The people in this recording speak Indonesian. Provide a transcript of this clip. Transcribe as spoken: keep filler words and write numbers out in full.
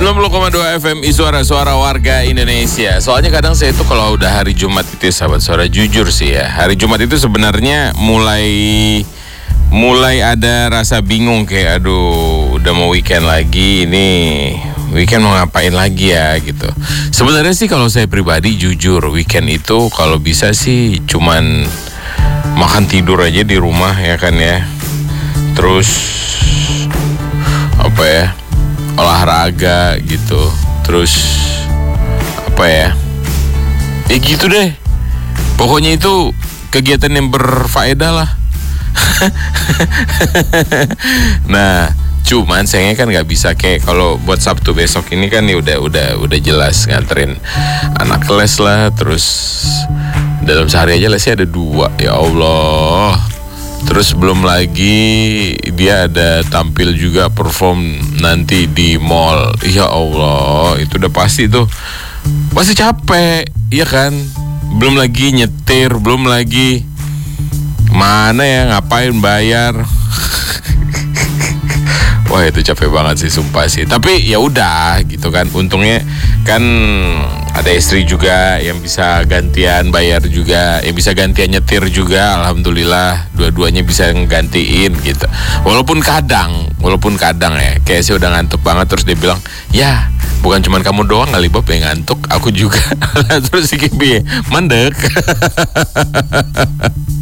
sembilan puluh koma dua F M I Suara-Suara Warga Indonesia. Soalnya kadang saya itu kalau udah hari Jumat itu, sahabat suara, jujur sih ya, hari Jumat itu sebenarnya mulai mulai ada rasa bingung kayak aduh udah mau weekend lagi, ini weekend mau ngapain lagi ya gitu. Sebenarnya sih kalau saya pribadi jujur, weekend itu kalau bisa sih cuman makan tidur aja di rumah ya kan ya. Terus apa ya, olahraga gitu. Terus apa ya, ya gitu deh. Pokoknya itu kegiatan yang berfaedah lah. Nah, cuman sayangnya kan nggak bisa kayak kalau buat Sabtu besok ini kan ya udah udah udah jelas nganterin anak les lah. Terus dalam sehari aja lesnya ada dua, ya Allah. Terus belum lagi dia ada tampil juga perform nanti di mall. Ya Allah, itu udah pasti tuh pasti capek, iya kan? Belum lagi nyetir, belum lagi mana ya ngapain bayar. Wah itu capek banget sih sumpah sih. Tapi ya udah gitu kan. Untungnya kan ada istri juga yang bisa gantian bayar juga, yang bisa gantian nyetir juga. Alhamdulillah dua-duanya bisa ngegantiin gitu. Walaupun kadang, walaupun kadang ya kayak saya udah ngantuk banget terus dia bilang, "Ya, bukan cuma kamu doang kali Bob yang ngantuk, aku juga." Terus si Kibi mandek.